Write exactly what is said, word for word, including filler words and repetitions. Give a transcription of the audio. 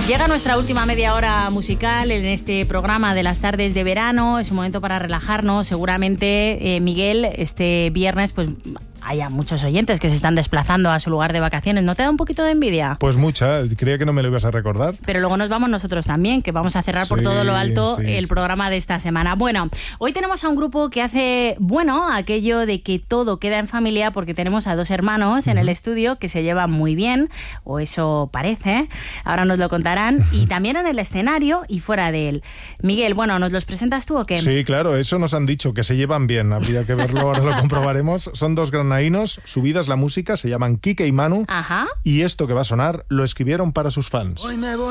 Llega nuestra última media hora musical en este programa de las tardes de verano. Es un momento para relajarnos. Seguramente, eh, Miguel, este viernes pues haya muchos oyentes que se están desplazando a su lugar de vacaciones. ¿No te da un poquito de envidia? Pues mucha, creía que no me lo ibas a recordar. Pero luego nos vamos nosotros también, que vamos a cerrar sí, por todo lo alto sí, el sí, programa sí. de esta semana. Bueno, hoy tenemos a un grupo que hace, bueno, aquello de que todo queda en familia, porque tenemos a dos hermanos en uh-huh. el estudio que se llevan muy bien, o eso parece, ahora nos lo contarán, y también en el escenario y fuera de él. Miguel, bueno, ¿nos los presentas tú o qué? Sí, claro, eso nos han dicho, que se llevan bien, habría que verlo, ahora lo comprobaremos. Son dos granadinos, subidas la música, se llaman Quique y Manu. Ajá. Y esto que va a sonar lo escribieron para sus fans. Hoy me voy